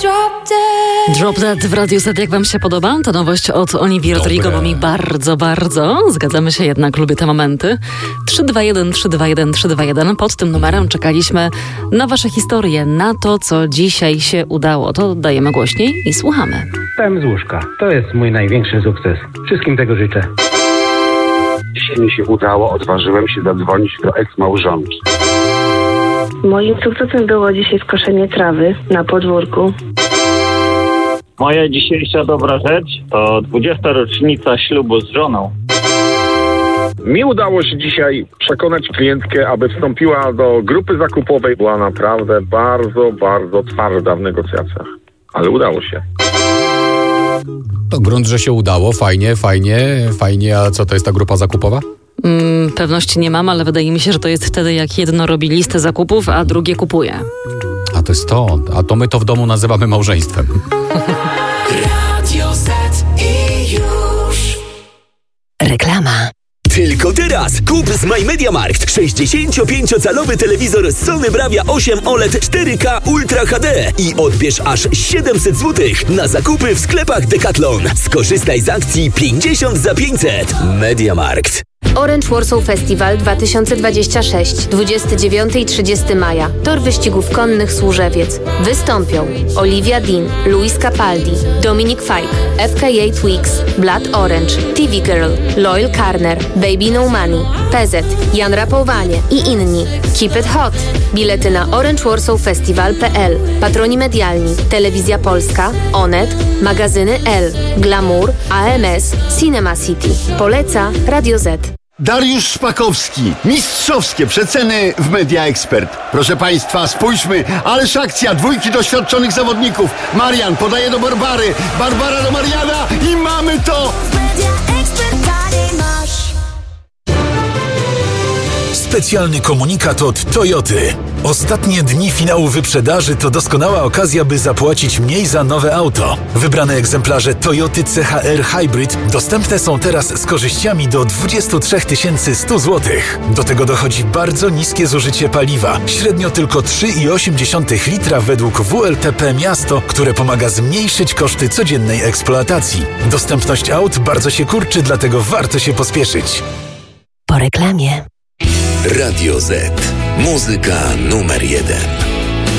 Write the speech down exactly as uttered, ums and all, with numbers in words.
Drop Dead w Radiu Z. Jak wam się podoba? To nowość od Olivia Rodrigo, bo mi bardzo, bardzo. Zgadzamy się jednak, lubię te momenty. trzy dwa jeden, trzy dwa jeden, trzy dwa jeden. Pod tym numerem czekaliśmy na wasze historie, na to, co dzisiaj się udało. To dajemy głośniej i słuchamy. Wstałem z łóżka. To jest mój największy sukces. Wszystkim tego życzę. Dzisiaj mi się udało, odważyłem się zadzwonić do eks-małżonki. Moim sukcesem było dzisiaj skoszenie trawy na podwórku. Moja dzisiejsza dobra rzecz to dwudziesta rocznica ślubu z żoną. Mi udało się dzisiaj przekonać klientkę, aby wstąpiła do grupy zakupowej. Była naprawdę bardzo, bardzo twarda w negocjacjach, ale udało się. To grunt, że się udało, fajnie, fajnie, fajnie. A co to jest ta grupa zakupowa? Mm, pewności nie mam, ale wydaje mi się, że to jest wtedy, jak jedno robi listę zakupów, a drugie kupuje. A to jest to, a to my to w domu nazywamy małżeństwem. Radio Z i już. Reklama. Tylko teraz kup z MyMediaMarkt sześćdziesięciopięciocalowy telewizor Sony Bravia osiem O L E D cztery K Ultra H D i odbierz aż siedemset złotych na zakupy w sklepach Decathlon. Skorzystaj z akcji pięćdziesiąt za pięćset. MediaMarkt. Orange Warsaw Festival dwa tysiące dwudziesty szósty, dwudziestego dziewiątego i trzydziestego maja. Tor wyścigów konnych Służewiec. Wystąpią Olivia Dean, Luis Capaldi, Dominic Fike, F K A Twigs, Blood Orange, T V Girl, Loyal Carner, Baby No Money, P Z, Jan Rapowanie i inni. Keep it hot! Bilety na orange warsaw festival kropka p l. Patroni medialni Telewizja Polska, Onet, magazyny L, Glamour, A M S, Cinema City. Poleca Radio Z. Dariusz Szpakowski. Mistrzowskie przeceny w Media Expert. Proszę Państwa, spójrzmy, ależ akcja dwójki doświadczonych zawodników. Marian podaje do Barbary, Barbara do Mariana i mamy to! Media Expert masz. Specjalny komunikat od Toyoty. Ostatnie dni finału wyprzedaży to doskonała okazja, by zapłacić mniej za nowe auto. Wybrane egzemplarze Toyoty C H R Hybrid dostępne są teraz z korzyściami do dwadzieścia trzy tysiące sto złotych. Do tego dochodzi bardzo niskie zużycie paliwa, średnio tylko trzy i osiem dziesiątych litra według W L T P Miasto, które pomaga zmniejszyć koszty codziennej eksploatacji. Dostępność aut bardzo się kurczy, dlatego warto się pospieszyć. Po reklamie. Radio Z. Muzyka numer jeden.